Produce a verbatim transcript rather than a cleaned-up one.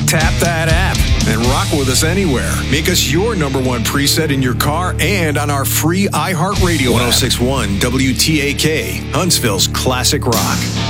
Tap that app and rock with us anywhere. Make us your number one preset in your car and on our free iHeartRadio app. one oh six point one W T A K, Huntsville's classic rock.